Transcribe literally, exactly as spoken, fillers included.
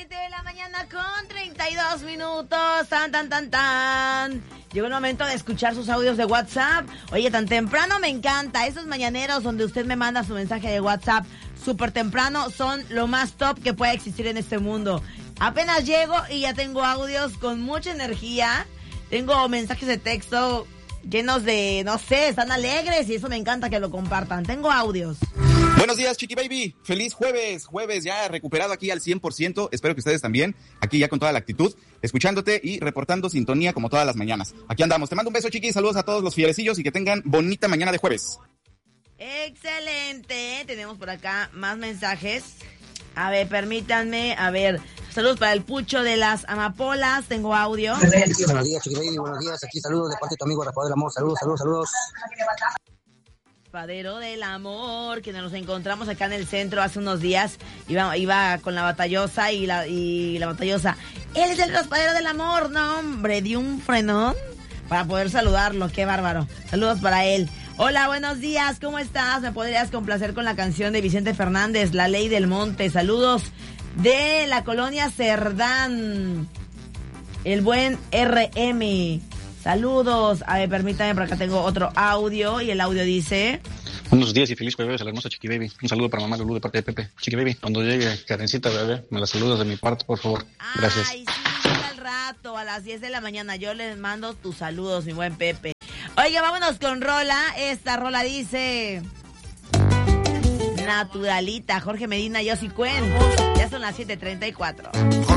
siete de la mañana con treinta y dos minutos. Tan, tan, tan, tan. Llegó el momento de escuchar sus audios de WhatsApp. Oye, tan temprano me encanta. Esos mañaneros donde usted me manda su mensaje de WhatsApp súper temprano son lo más top que puede existir en este mundo. Apenas llego y ya tengo audios con mucha energía. Tengo mensajes de texto llenos de, no sé, están alegres y eso me encanta que lo compartan. Tengo audios. Buenos días, Chiqui Baby. Feliz jueves. Jueves ya recuperado aquí al cien por ciento. Espero que ustedes también. Aquí ya con toda la actitud, escuchándote y reportando sintonía como todas las mañanas. Aquí andamos. Te mando un beso, Chiqui. Saludos a todos los fielecillos y que tengan bonita mañana de jueves. Excelente. Tenemos por acá más mensajes. A ver, permítanme. A ver, saludos para el Pucho de las Amapolas. Tengo audio. Buenos días, Chiqui Baby. Buenos días. Aquí saludos de parte de tu amigo Rafael del Amor. Saludos, saludos, saludos. Padero del Amor, que nos encontramos acá en el centro hace unos días. Iba, iba con la batallosa y la, y la batallosa. Él es el raspadero del amor. No, hombre, dio un frenón para poder saludarlo. Qué bárbaro. Saludos para él. Hola, buenos días. ¿Cómo estás? ¿Me podrías complacer con la canción de Vicente Fernández, La Ley del Monte? Saludos de la colonia Cerdán. El buen R M. Saludos. A ver, permítame, por acá tengo otro audio y el audio dice... Buenos días y feliz jueves a la hermosa Chiqui Baby. Un saludo para mamá Lulú de parte de Pepe. Chiqui Baby, cuando llegue Karencita, bebé, me la saludas de mi parte, por favor. Gracias. Ay, sí, llega al rato, a las diez de la mañana. Yo les mando tus saludos, mi buen Pepe. Oiga, vámonos con rola. Esta rola dice... Naturalita, Jorge Medina, Yossi Cuen. Ya son las siete treinta y cuatro.